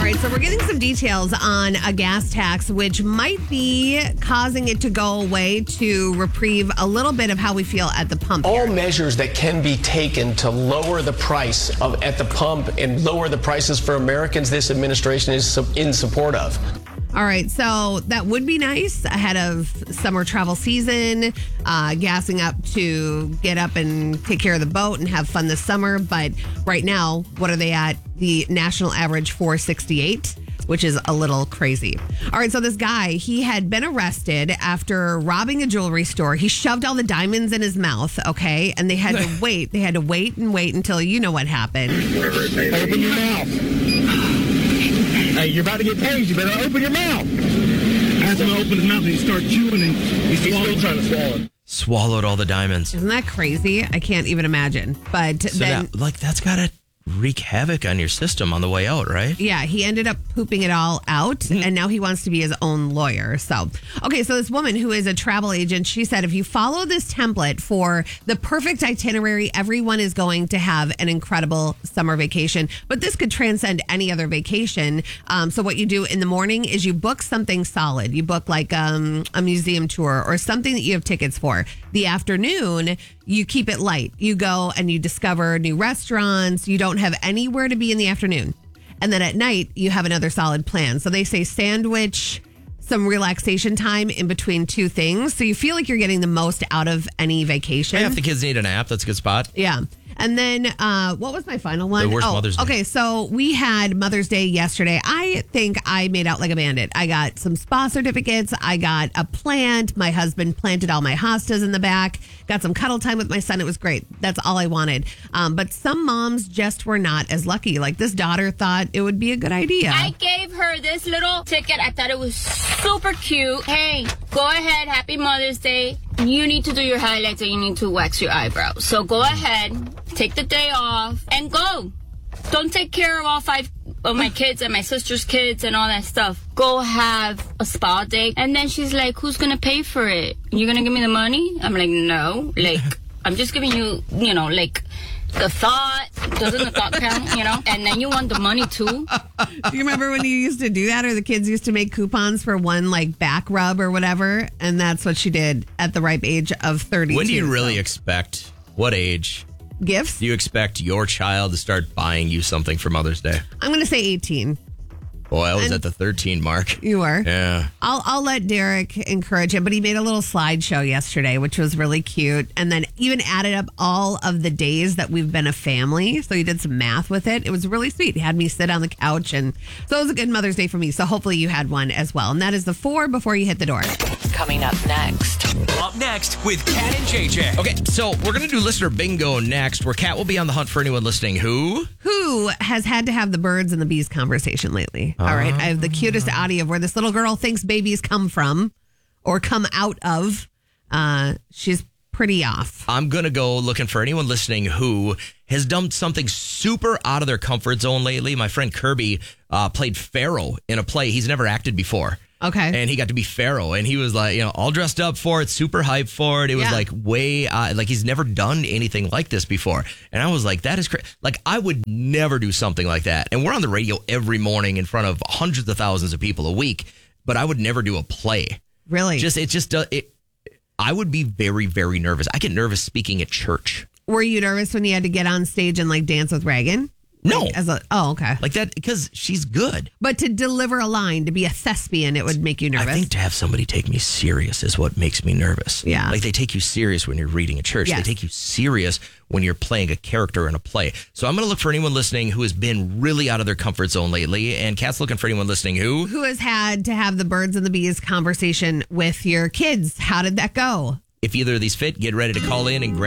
right, so we're getting some details on a gas tax, which might be causing it to go away to reprieve a little bit of how we feel at the pump. All measures that can be taken to lower the price at the pump and lower the prices for Americans, this administration is in support of. All right, so that would be nice ahead of summer travel season, gassing up to get up and take care of the boat and have fun this summer. But right now, what are they at? The national average 468, which is a little crazy. All right, so this guy, he had been arrested after robbing a jewelry store. He shoved all the diamonds in his mouth, okay? And they had to wait. They had to wait and wait until you know what happened. Open your mouth. Hey, you're about to get tased. You better open your mouth. Ask him to open his mouth and he starts chewing and he's still trying to swallow. Swallowed all the diamonds. Isn't that crazy? I can't even imagine. But So then, that's got to wreak havoc on your system on the way out, right? yeah, he ended up pooping it all out, and now he wants to be his own lawyer. So, okay, so this woman who is a travel agent, she said, if you follow this template for the perfect itinerary, everyone is going to have an incredible summer vacation. But this could transcend any other vacation. So what you do in the morning is you book something solid. You book like a museum tour or something that you have tickets for. The afternoon, you keep it light. You go and you discover new restaurants. You don't have anywhere to be in the afternoon. And then at night, you have another solid plan. So they say sandwich some relaxation time in between two things. So you feel like you're getting the most out of any vacation. Yeah, if the kids need a nap, that's a good spot. Yeah. And then what was my final one? The worst Mother's Day. Okay, so we had Mother's Day yesterday. I think I made out like a bandit. I got some spa certificates. I got a plant. My husband planted all my hostas in the back. Got some cuddle time with my son. It was great. That's all I wanted. But some moms just were not as lucky. Like this daughter thought it would be a good idea. I gave her this little ticket. I thought it was super cute. Hey, go ahead. Happy Mother's Day. You need to do your highlights and you need to wax your eyebrows. So go ahead, take the day off, and go. Don't take care of all 5 of my kids and my sister's kids and all that stuff. Go have a spa day. And then she's like, who's going to pay for it? You're going to give me the money? I'm like, no. Like, I'm just giving you, like, the thought. Doesn't the thought count, And then you want the money, too. Do you remember when you used to do that, or the kids used to make coupons for one, like, back rub or whatever? And that's what she did at the ripe age of 32. When do you really expect, what age gifts? do you expect your child to start buying you something for Mother's Day? I'm going to say 18. Boy, I was at the 13 mark. You were? Yeah. I'll let Derek encourage him, but he made a little slideshow yesterday, which was really cute. And then even added up all of the days that we've been a family. So he did some math with it. It was really sweet. He had me sit on the couch. And so it was a good Mother's Day for me. So hopefully you had one as well. And that is the 4 before you hit the door. Coming up next. Up next with Kat and JJ. Okay, so we're going to do listener bingo next, where Kat will be on the hunt for anyone listening who has had to have the birds and the bees conversation lately. All right. I have the cutest audio of where this little girl thinks babies come from or come out of. She's pretty off. I'm going to go looking for anyone listening who has done something super out of their comfort zone lately. My friend Kirby played Pharaoh in a play he's never acted before. Okay. And he got to be Pharaoh, and he was like, all dressed up for it, super hyped for it. It was like way, like he's never done anything like this before. And I was like, that is crazy. Like, I would never do something like that. And we're on the radio every morning in front of hundreds of thousands of people a week, but I would never do a play. Really? I would be very, very nervous. I get nervous speaking at church. Were you nervous when you had to get on stage and like dance with Reagan? No. Okay. Like that, because she's good. But to deliver a line, to be a thespian, it would make you nervous. I think to have somebody take me serious is what makes me nervous. Yeah. Like they take you serious when you're reading at church. Yes. They take you serious when you're playing a character in a play. So I'm going to look for anyone listening who has been really out of their comfort zone lately. And Kat's looking for anyone listening who has had to have the birds and the bees conversation with your kids. How did that go? If either of these fit, get ready to call in and grab